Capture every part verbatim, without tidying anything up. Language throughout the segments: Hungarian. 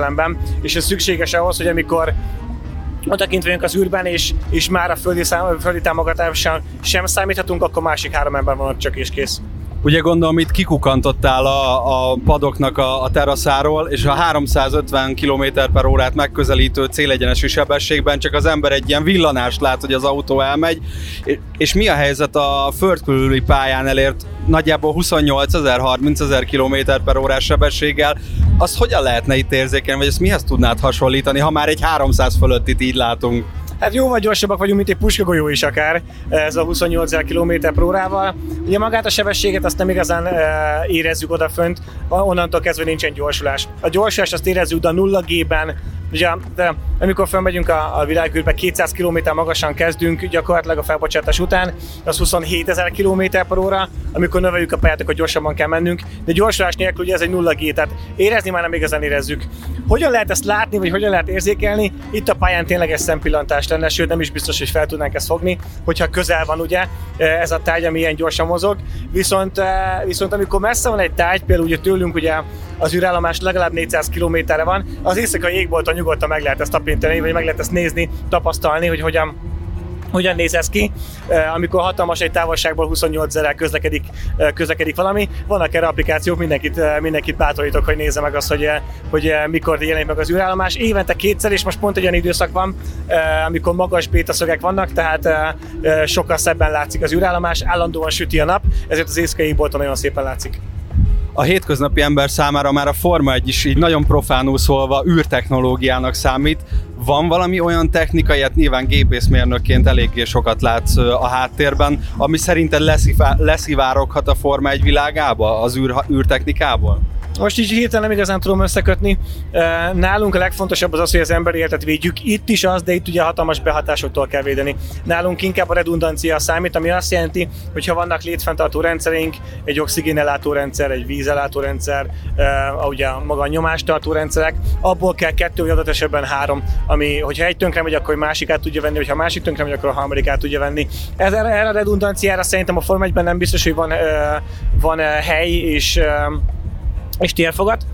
értelemben, és ez szükséges ahhoz, hogy amikor odakint vagyunk az űrben, és, és már a földi, szám, földi támogatással sem számíthatunk, akkor másik három ember van ott csak és kész. Ugye gondolom, itt kikukantottál a, a padoknak a, a teraszáról, és a háromszázötven kilométer per órát megközelítő célegyenesű sebességben csak az ember egy ilyen villanást lát, hogy az autó elmegy. És mi a helyzet a földkörüli pályán elért nagyjából huszonnyolcezer, harmincezer kilométer per órás sebességgel? Azt hogyan lehetne itt érzékelni, vagy ezt mihez tudnád hasonlítani, ha már egy háromszáz fölöttit így látunk? Hát jóval gyorsabbak vagyunk, mint egy puskagolyó is akár, ez a huszonnyolcezer kilométer per órával. Ugye magát a sebességet azt nem igazán e, érezzük odafönt, onnantól kezdve nincsen gyorsulás. A gyorsulást azt érezzük, de a nulla G-ben, ugye, de amikor felmegyünk a, a világűrbe, kétszáz kilométer magasan kezdünk gyakorlatilag a felbocsátás után, az huszonhétezer kilométer per óra, amikor növeljük a pályát, akkor gyorsabban kell mennünk, de gyorsulás nélkül ugye ez egy nulla G, tehát érezni már nem igazán érezzük. Hogyan lehet ezt látni, vagy hogyan lehet érzékelni? Itt a pályán tényleges szempillantás lenne, sőt nem is biztos, hogy fel tudnánk ezt fogni, hogyha közel van ugye ez a tárgy, ami ilyen gyorsan mozog. Viszont, viszont amikor messze van egy tárgy, például ugye tőlünk ugye az űrállomás legalább négyszáz kilométerre van, az éjszakai égbolton nyugodtan meg lehet ezt tapintani, vagy meg lehet ezt nézni, tapasztalni, hogy hogyan hogyan néz ez ki, amikor hatalmas egy távolságból huszonnyolcezerrel közlekedik, közlekedik valami. Vannak erre applikációk, mindenkit, mindenkit bátorítok, hogy nézze meg azt, hogy, hogy mikor jelenik meg az űrállomás. Évente kétszer, és most pont egy olyan időszak van, amikor magas bétaszögek vannak, tehát sokkal szebben látszik az űrállomás, állandóan süti a nap, ezért az éjszakai égbolton nagyon szépen látszik. A hétköznapi ember számára már a Forma egy is így nagyon profánul szólva űrtechnológiának számít. Van valami olyan technika, ilyet nyilván gépészmérnökként eléggé sokat látsz a háttérben, ami szerinted leszivá- leszivároghat a Forma egy világába, az űr, űrtechnikából? Most így hirtelen nem igazán tudom összekötni. Nálunk a legfontosabb az az, hogy az emberi életet védjük. Itt is az, de itt ugye hatalmas behatásoktól kell védeni. Nálunk inkább a redundancia számít, ami azt jelenti, hogy ha vannak létfenntartó rendszereink, egy oxigénellátó rendszer, egy vízellátó rendszer, ugye maga a nyomástartó rendszerek, abból kell kettő, vagy adott esetben három, ami, hogyha egy tönkre megy, akkor másikát tudja venni, vagy ha másik tönkre megy, akkor a harmadikát tudja venni. Ez, erre a redundanciára szerintem a Forma egyben nem biztos, hogy van, van hely, és és térfogat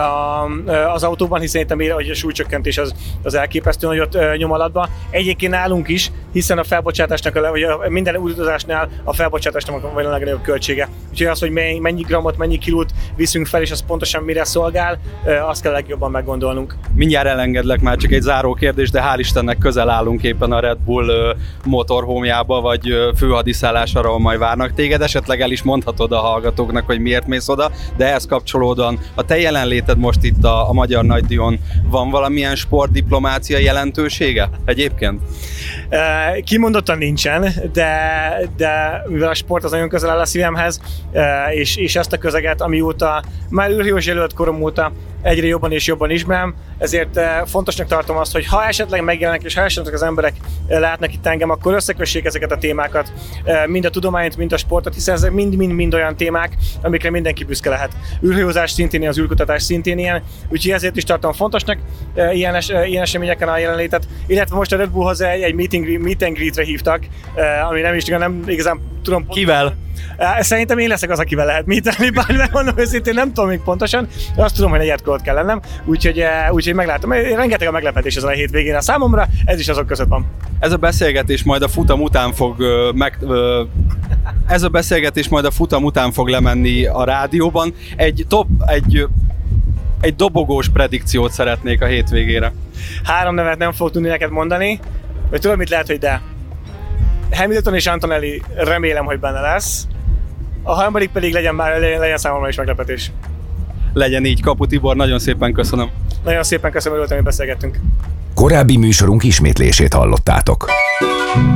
az autóban, hiszen itt a súlycsökkentés az, az elképesztő nagyot nyom alatba. Egyébként nálunk is, hiszen a felbocsátásnak, vagy a minden utazásnál a felbocsátásnak van a legnagyobb költsége. Úgyhogy az, hogy mennyi grammot, mennyi kilót viszünk fel, és az pontosan mire szolgál, azt kell legjobban meggondolnunk. Mindjárt elengedlek, már csak egy záró kérdés, de hál' Istennek közel állunk éppen a Red Bull motorhómjába, vagy főhadiszállására, ahol majd várnak téged. Esetleg el is mondhatod a hallgatóknak, hogy miért mész oda, de ehhez kapcsolódóan a te jelenléted most itt a, a Magyar Nagydíjon, van valamilyen sportdiplomácia jelentősége egyébként? Kimondottan nincsen, de, de mivel a sport az nagyon közel áll a szívemhez, és, és ezt a közeget, amióta már űrhős jelölt korom óta egyre jobban és jobban ismerem, ezért fontosnak tartom azt, hogy ha esetleg megjelennek, és ha esetleg az emberek látnak itt engem, akkor összekössék ezeket a témákat, mind a tudományt, mind a sportot, hiszen ezek mind-mind-mind olyan témák, amikre mindenki büszke lehet. Űrhajózás szintén, az űrkutatás szintén ilyen, úgyhogy ezért is tartom fontosnak ilyen, es, ilyen eseményeken a jelenlétet, illetve most a Red Bullhoz egy, egy meeting, meet and greetre hívtak, ami nem is nem igazán tudom. Kivel? Szerintem én leszek az, akivel lehet meetelni, bár megmondom őszintén, nem tudom még pontosan, de azt tudom, hogy negyed kód kell lennem, úgyhogy, úgyhogy meglátom. Rengeteg a meglepetés ezen a hétvégén a számomra, ez is azok között van. Ez a beszélgetés majd a futam után fog uh, meg... Uh, ez a beszélgetés majd a futam után fog lemenni a rádióban. Egy top, egy, egy dobogós predikciót szeretnék a hétvégére. Három nevet nem fog tudni neked mondani, vagy tudod, mit lehet, hogy de. Hamilton és Antonelli remélem, hogy benne lesz. A harmadik pedig legyen már legyen számomra is meglepetés. Legyen így, Kapu Tibor, nagyon szépen köszönöm. Nagyon szépen köszönöm, hogy beszélgettünk. Korábbi műsorunk ismétlését hallottátok.